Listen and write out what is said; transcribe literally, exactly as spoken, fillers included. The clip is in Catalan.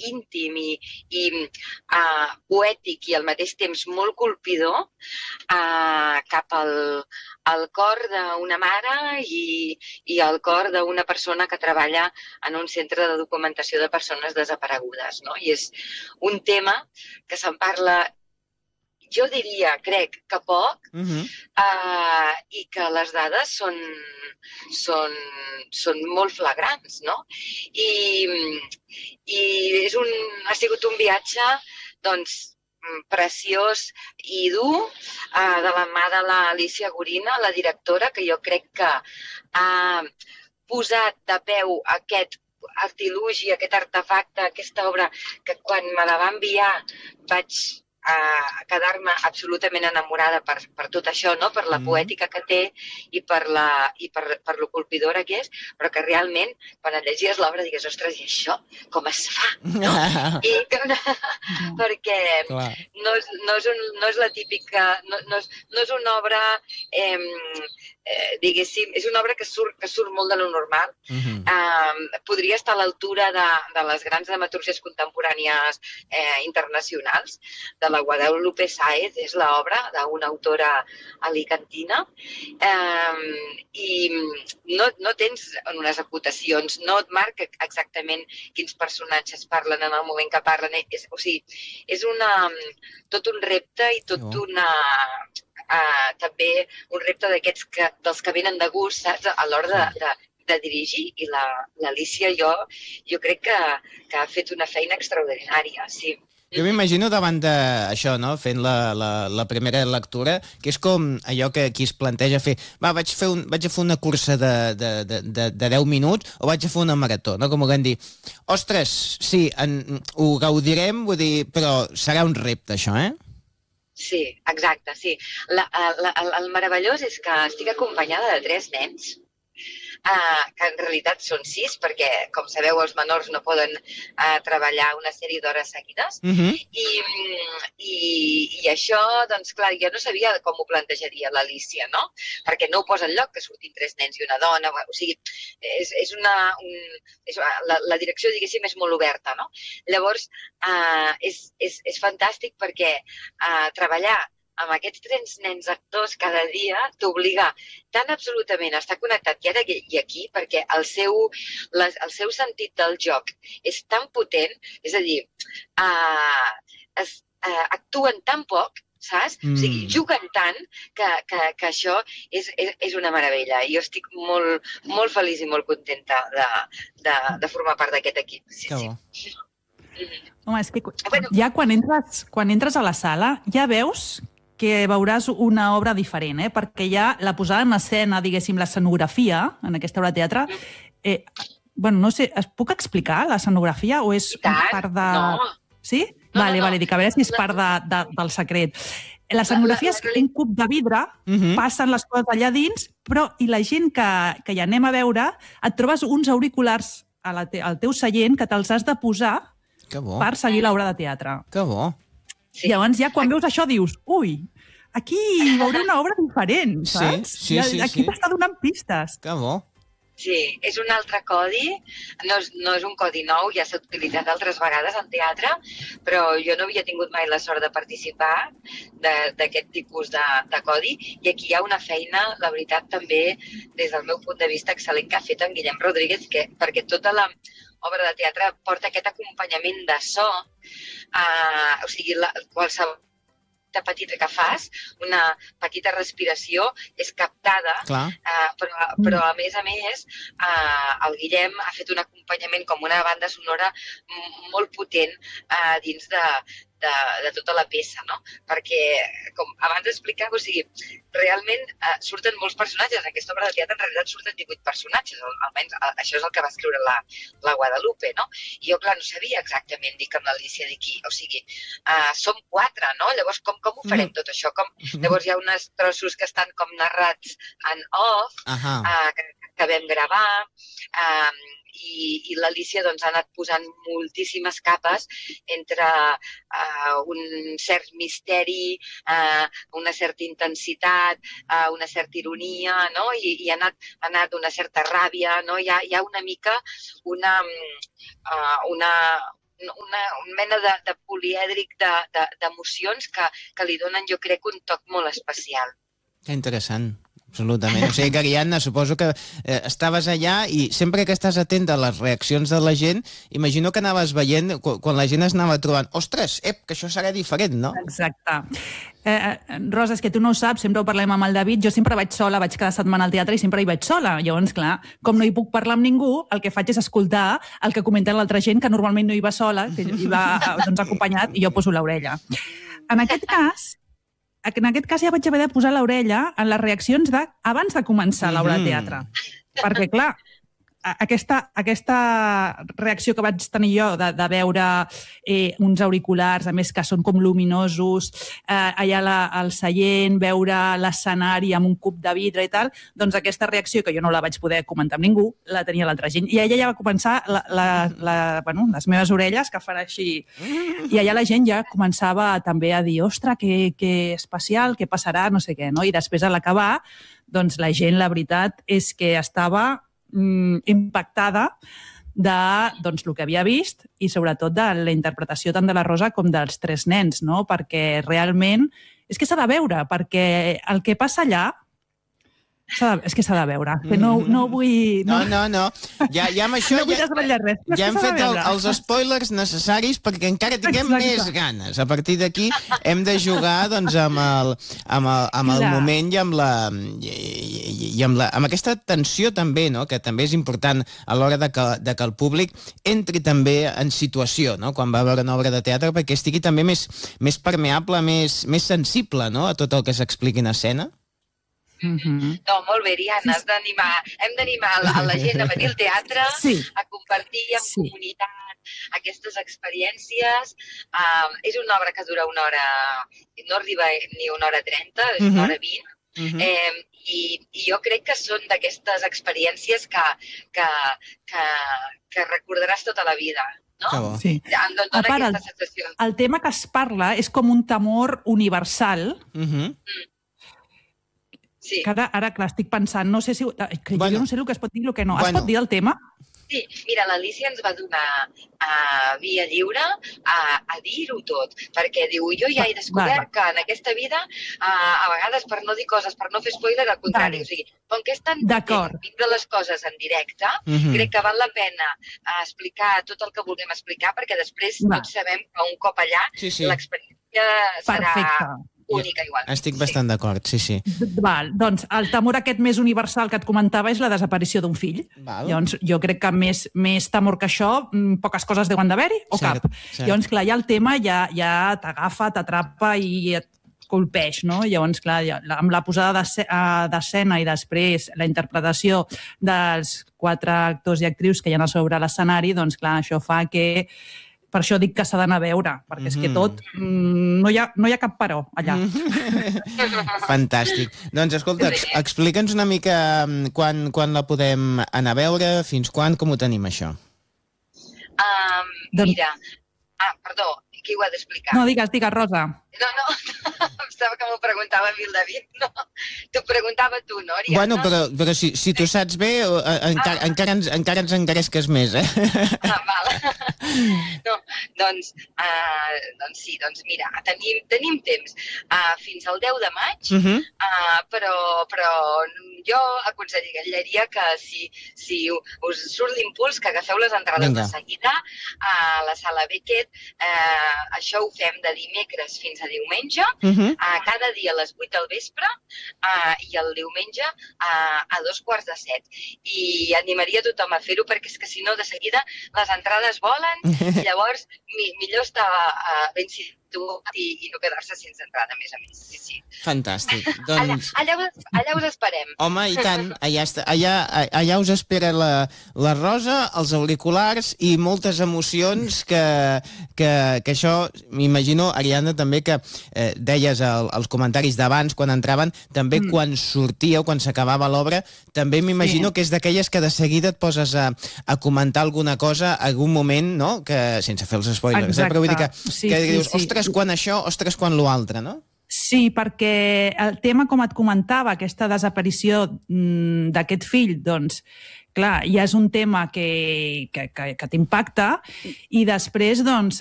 íntim i, i uh, poètic i al mateix temps molt colpidor uh, cap al, al cor d'una mare i, i al cor d'una persona que treballa en un centre de documentació de persones desaparegudes, no? I és un tema que se'n parla, jo diria, crec, que poc, uh-huh. uh, i que les dades són, són, són molt flagrants, no? I, i és un, ha sigut un viatge, doncs, preciós i dur, uh, de la mà de l'Alícia Gorina, la directora, que jo crec que ha posat de peu aquest artilugi, aquest artefacte, aquesta obra, que quan me la va enviar vaig a quedar-me absolutament enamorada per, per tot això, no? Per la mm. poètica que té i per, la, i per, per lo colpidora que és, però que realment, quan et llegies l'obra, digues, ostres, i això com es fa? No? I, perquè no és, no, és un, no és la típica, no, no, és, no és una obra, eh, eh, diguéssim, és una obra que surt, que surt molt de lo normal. Mm-hmm. eh, podria estar a l'altura de, de les grans dramaturgies contemporànies eh, internacionals, de la Guadalupe Sáez, és l'obra d'una autora alicantina, eh, i no, no tens unes acotacions, no et marca exactament quins personatges parlen en el moment que parlen, és, o sigui, és una, tot un repte i tot no. una... Uh, també un repte d'aquests que, dels que venen de gust, saps? A l'hora de, de, de dirigir, i l'Alícia jo, jo crec que, que ha fet una feina extraordinària, sí. Jo m'imagino davant d'això, no? Fent la, la, la primera lectura, que és com allò que qui es planteja fer, va, vaig, fer un, vaig a fer una cursa de, de, de, de, de deu minuts o vaig a fer una marató, no? Com ho vam dir, ostres, sí, en, ho gaudirem, vull dir, però serà un repte, això, eh? Sí, exacte, sí. La, la, el meravellós és que estic acompanyada de tres nens, uh, que en realitat són sis, perquè, com sabeu, els menors no poden uh, treballar una sèrie d'hores seguides. Uh-huh. I, i, I això, doncs, clar, jo no sabia com ho plantejaria l'Alícia, no? Perquè no ho posa enlloc que surtin tres nens i una dona, o sigui, és, és una... Un, és, la, la direcció, diguéssim, és molt oberta, no? Llavors, uh, és, és, és fantàstic perquè uh, treballar amb aquests tres nens actors cada dia t'obliga tan absolutament a estar connectat i ara i aquí, perquè el seu, les, el seu sentit del joc és tan potent, és a dir, uh, es, uh, actuen tan poc, saps? Mm. O sigui, juguen tant que, que, que això és, és, és una meravella. I jo estic molt, molt feliç i molt contenta de, de, de formar part d'aquest equip. Sí, que bo. Sí. Home, és que bueno, ja quan entres, quan entres a la sala ja veus que veuràs una obra diferent, eh? Perquè ja la posada en escena, diguéssim, l'escenografia, en aquesta obra de teatre, eh, bueno, no sé, es puc explicar l'escenografia o és part de... No. Sí? No, vale, no, vale, dic, a veure si és part de, de, del secret. L'escenografia és un cub de vidre, uh-huh. passen les coses allà dins, però i la gent que, que hi anem a veure, et trobes uns auriculars a la te, al teu seient que te'ls has de posar per seguir l'obra de teatre. Que bo. Sí. Llavors ja quan veus això dius, ui, aquí veuré una obra diferent, saps? Sí, sí, sí. Aquí sí. t'està donant pistes. Que bo. Sí, és un altre codi, no és, no és un codi nou, ja s'ha utilitzat altres vegades en teatre, però jo no havia tingut mai la sort de participar d'aquest tipus de, de codi, i aquí hi ha una feina, la veritat, també, des del meu punt de vista, excel·lent que ha fet en Guillem Rodríguez, que, perquè tota la obra de teatre porta aquest acompanyament de so, eh, o sigui, la, qualsevol petita que fas, una petita respiració, és captada, eh, però, però a més a més eh, el Guillem ha fet un acompanyament com una banda sonora molt potent eh, dins de, de, de tota la peça, no? Perquè, com abans explicava, o sigui, realment eh, surten molts personatges, en aquesta obra de teatre en realitat surten divuit personatges, almenys això és el que va escriure la, la Guadalupe, no? I jo, clar, no sabia exactament dir amb l'Alícia d'aquí, o sigui, eh, som quatre, no? Llavors, com, com ho farem tot això? Com... Llavors hi ha uns trossos que estan com narrats en off, uh-huh. eh, que, que vam gravar, eh, i, i l'Alícia doncs, ha anat posant moltíssimes capes entre uh, un cert misteri, uh, una certa intensitat, uh, una certa ironia, no? I, i ha, anat, ha anat una certa ràbia, no? Hi ha, hi ha una mica una, uh, una, una, una mena de, de polièdric d'emocions de, de, que, que li donen, jo crec, un toc molt especial. Que interessant. Absolutament. O sigui que, Ariadna, suposo que eh, estaves allà i sempre que estàs atent a les reaccions de la gent, imagino que anaves veient, quan, quan la gent es anava trobant, ostres, ep, que això serà diferent, no? Exacte. Eh, Rosa, és que tu no ho saps, sempre ho parlem amb el David, jo sempre vaig sola, vaig cada setmana al teatre i sempre hi vaig sola. Llavors, clar, com no hi puc parlar amb ningú, el que faig és escoltar el que comenta l'altra gent, que normalment no hi va sola, que hi va doncs, acompanyat, i jo poso l'orella. En aquest cas, en aquest cas ja vaig haver de posar l'orella en les reaccions de, abans de començar l'obra de teatre. Perquè, clar, aquesta, aquesta reacció que vaig tenir jo de, de veure eh, uns auriculars, a més que són com luminosos, eh, allà la, al seient, veure l'escenari amb un cub de vidre i tal, doncs aquesta reacció, que jo no la vaig poder comentar amb ningú, la tenia l'altra gent. I allà ja va començar la, la, la, bueno, les meves orelles, que fan així. I allà la gent ja començava també a dir, ostres, que, que especial, què passarà, no sé què, no? I després a l'acabar, doncs la gent, la veritat, és que estava impactada de doncs, el que havia vist i sobretot de la interpretació tant de la Rosa com dels tres nens, no? Perquè realment és que s'ha de veure, perquè el que passa allà de, és que s'ha de veure. Que no, no vull... No, no, no. Ja, ja amb això no vull ja, res, ja hem fet el, els spoilers necessaris perquè encara tinguem Exacte. més ganes. A partir d'aquí hem de jugar doncs, amb, el, amb, el, amb el moment i amb, la, i, i, i amb, la, amb aquesta tensió també, no? Que també és important a l'hora de, que, de que el públic entri també en situació, no? Quan va veure una obra de teatre, perquè estigui també més, més permeable, més, més sensible, no? A tot el que s'expliqui en escena. Mm-hmm. No, molt bé, Ariadna, has d'animar, hem d'animar a la gent a venir al teatre, sí. a compartir en sí. comunitat aquestes experiències. Uh, és una obra que dura una hora, no arriba ni una hora trenta, és una hora vint, mm-hmm. eh, i, i jo crec que són d'aquestes experiències que, que, que, que recordaràs tota la vida. No? Sí. A part, el, el tema que es parla és com un temor universal. Mm-hmm. Mm. Sí. Que ara, ara, clar, estic pensant, no sé si... Que bueno, jo no sé el que es pot dir i el que no. Bueno. Es pot dir el tema? Sí, mira, l'Alícia ens va donar uh, via lliure a, a dir-ho tot, perquè diu, jo ja he descobert va, va. que en aquesta vida, uh, a vegades per no dir coses, per no fer spoiler, al contrari, vale. O sigui, com que és tan potent viure les coses en directe, mm-hmm. crec que val la pena uh, explicar tot el que vulguem explicar, perquè després va. tots sabem que un cop allà sí, sí. l'experiència serà... Perfecte. Única, igual. Estic bastant sí. d'acord, sí, sí. Val, doncs el temor aquest més universal que et comentava és la desaparició d'un fill. Val. Llavors, jo crec que més, més temor que això, poques coses deuen d'haver-hi, o cert, cap. Cert. Llavors, clar, ja el tema ja, ja t'agafa, t'atrapa i et colpeix, no? Llavors, clar, ja, amb la posada d'escena i després la interpretació dels quatre actors i actrius que hi ha sobre l'escenari, doncs, clar, això fa que... Per això dic que s'ha d'anar a veure, perquè és que tot... Mm, no, hi ha, no hi ha cap però allà. Fantàstic. Doncs, escolta, ex explica'ns una mica quan, quan la podem anar a veure, fins quan, com ho tenim, això? Um, mira... Ah, perdó, qui ho ha d'explicar? No, digues, digues, Rosa. No, no, em sembla que m'ho preguntava a mi el David, no? T'ho preguntava tu, no, Ariadna? Bueno, però, però si, si tu saps bé, encara, ah. encara, ens, encara ens encaresques més, eh? Ah, val. No, doncs, uh, doncs sí, doncs mira, tenim, tenim temps uh, fins al deu de maig, uh-huh. uh, però, però jo aconsellaria que si, si us surt l'impuls, que agafeu les entrades Vinga. de seguida a la sala Beckett. Uh, això ho fem de dimecres fins a diumenge, uh-huh. uh, cada dia a les vuit del vespre uh, i el diumenge uh, a dos quarts de set. I animaria tothom a fer-ho perquè és que si no de seguida les entrades volen i llavors mi, millor estar uh, ben situat i, i no quedar-se sense entrada, a més a més. Sí, sí. Fantàstic. Doncs... Allà, allà, allà us esperem. Home, i tant. Allà, està, allà, allà us espera la, la Rosa, els auriculars i moltes emocions que, que, que això, m'imagino, Ariadna, també que eh, deies el, els comentaris d'abans, quan entraven, també mm. quan sortíeu, quan s'acabava l'obra, també m'imagino sí. que és d'aquelles que de seguida et poses a, a comentar alguna cosa, algun moment, no?, que sense fer els spoilers, eh? Però vull dir que, sí, que sí, dius, sí. ostres, quan això, ostres, quan l'altre, no? Sí, perquè el tema, com et comentava, aquesta desaparició mm, d'aquest fill, doncs, clar, ja és un tema que, que, que, que t'impacta i després, doncs,